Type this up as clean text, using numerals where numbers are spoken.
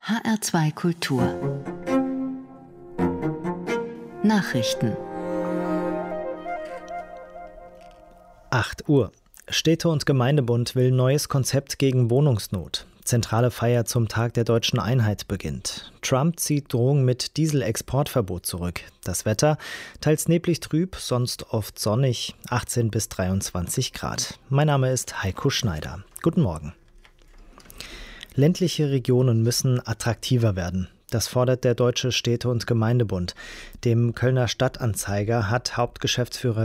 HR2 Kultur Nachrichten 8 Uhr. Städte- und Gemeindebund will neues Konzept gegen Wohnungsnot. Zentrale Feier zum Tag der deutschen Einheit beginnt. Trump zieht Drohung mit Dieselexportverbot zurück. Das Wetter teils neblig trüb, sonst oft sonnig, 18 bis 23 Grad. Mein Name ist Heiko Schneider. Guten Morgen. Ländliche Regionen müssen attraktiver werden. Das fordert der Deutsche Städte- und Gemeindebund. Dem Kölner Stadtanzeiger hat Hauptgeschäftsführer